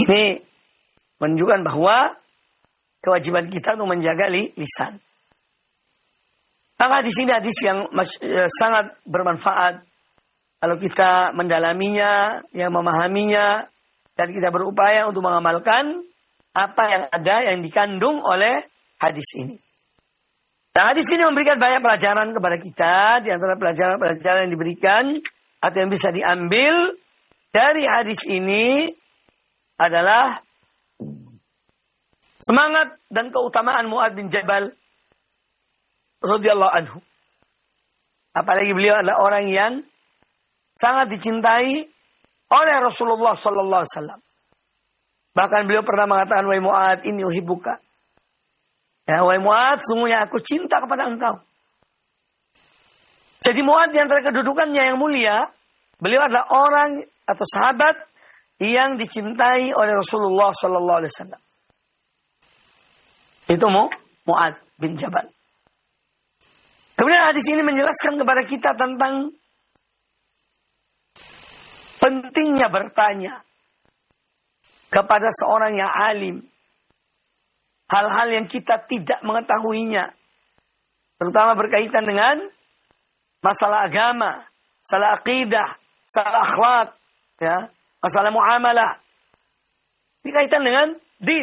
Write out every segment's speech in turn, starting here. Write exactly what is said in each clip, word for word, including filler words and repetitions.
Ini menunjukkan bahwa kewajiban kita untuk menjaga li, lisan. Maka di sini hadis yang mas, ya, sangat bermanfaat kalau kita mendalaminya, yang memahaminya, dan kita berupaya untuk mengamalkan apa yang ada yang dikandung oleh hadis ini. Nah, hadis ini memberikan banyak pelajaran kepada kita. Di antara pelajaran-pelajaran yang diberikan atau yang bisa diambil dari hadis ini adalah semangat dan keutamaan Mu'adz bin Jabal radhiyallahu anhu. Apalagi beliau adalah orang yang sangat dicintai oleh Rasulullah sallallahu alaihi wasallam. Bahkan beliau pernah mengatakan, "Wahai Mu'adz, inni uhibbuka." Ya, wahai Mu'adz, sungguhnya aku cinta kepada engkau. Jadi Mu'adz di antara kedudukannya yang mulia, beliau adalah orang atau sahabat yang dicintai oleh Rasulullah sallallahu alaihi wasallam. Itu Mu'adz bin Jabal. Kemudian hadis ini menjelaskan kepada kita tentang pentingnya bertanya kepada seorang yang alim. Hal-hal yang kita tidak mengetahuinya. Terutama berkaitan dengan masalah agama, masalah akidah, masalah akhlak, ya, masalah muamalah. Berkaitan dengan din.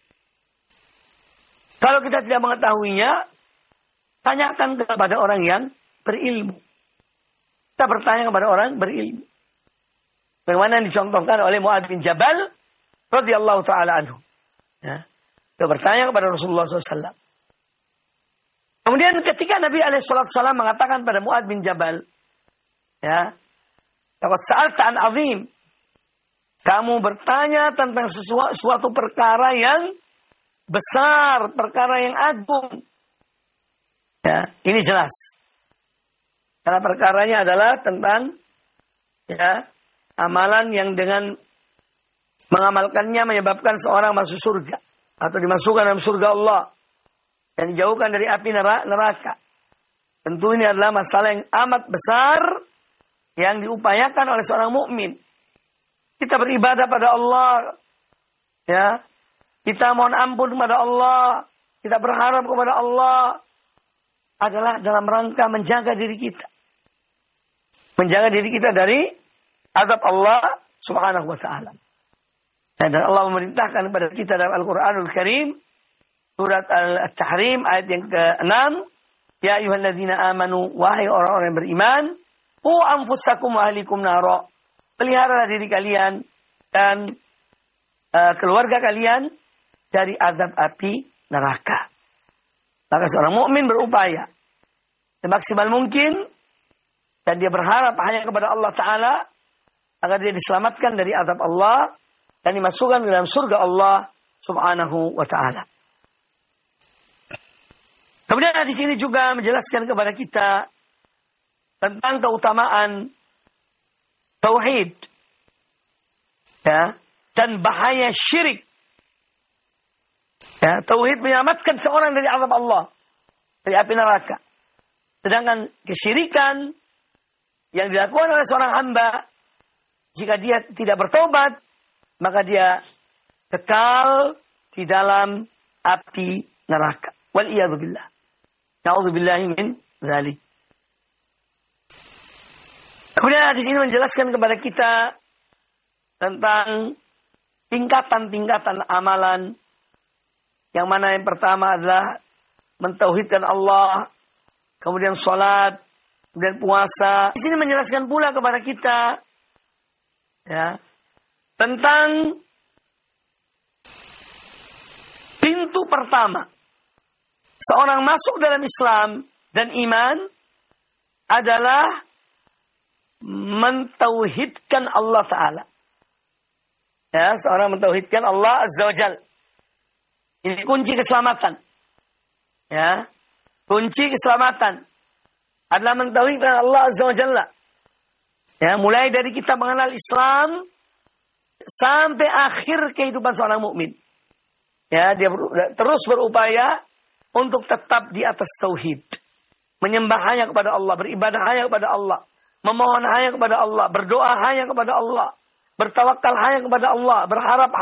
Kalau kita tidak mengetahuinya, tanyakan kepada orang yang berilmu. Kita bertanya kepada orang berilmu. Bagaimana yang dicontohkan oleh Mu'adz bin Jabal radhiyallahu ta'ala anhu. Ya. Dia bertanya kepada Rasulullah shallallahu alaihi wasallam. Kemudian ketika Nabi alaihi wasallam mengatakan pada Mu'adz bin Jabal, ya, "Laqad sa'alta an 'azim." Kamu bertanya tentang sesuatu suatu perkara yang besar, perkara yang agung. Ya, ini jelas. Karena perkaranya adalah tentang, ya, amalan yang dengan mengamalkannya menyebabkan seorang masuk surga atau dimasukkan dalam surga Allah dan dijauhkan dari api neraka. Tentu ini adalah masalah yang amat besar yang diupayakan oleh seorang mukmin. Kita beribadah pada Allah, ya. Kita mohon ampun kepada Allah, kita berharap kepada Allah adalah dalam rangka menjaga diri kita. Menjaga diri kita dari azab Allah subhanahu wa ta'ala. Dan Allah memerintahkan kepada kita dalam Al-Quranul Karim, surat Al-Tahrim ayat yang keenam, "Ya ayyuhalladzina amanu, wahai orang-orang yang beriman, qu anfusakum wa ahlikum nara." Peliharalah diri kalian dan uh, keluarga kalian dari azab api neraka. Maka seorang mukmin berupaya semaksimal mungkin dan dia berharap hanya kepada Allah Ta'ala agar dia diselamatkan dari azab Allah dan dimasukkan ke dalam surga Allah Subhanahu wa Ta'ala. Kemudian di sini juga menjelaskan kepada kita tentang keutamaan tauhid, ya, dan bahaya syirik. Ya, tauhid menyelamatkan seorang dari azab Allah, dari api neraka. Sedangkan kesyirikan yang dilakukan oleh seorang hamba, jika dia tidak bertobat, maka dia kekal di dalam api neraka. Wal'iyadzubillah. Na'udzubillahi min dzalik. Kemudian hadis ini menjelaskan kepada kita tentang tingkatan-tingkatan amalan. Yang mana yang pertama adalah mentauhidkan Allah, kemudian sholat, kemudian puasa. Di sini menjelaskan pula kepada kita, ya, tentang pintu pertama seorang masuk dalam Islam dan iman adalah mentauhidkan Allah Ta'ala. Ya, seorang mentauhidkan Allah Azza wa Jalla. Ini kunci keselamatan. Ya, kunci keselamatan adalah mentauhidkan Allah Azza wa Jalla. Ya, mulai dari kita mengenal Islam sampai akhir kehidupan seorang mukmin. Ya, dia ber, terus berupaya untuk tetap di atas tauhid. Menyembah hanya kepada Allah, beribadah hanya kepada Allah, memohon hanya kepada Allah, berdoa hanya kepada Allah, bertawakal hanya kepada Allah, berharap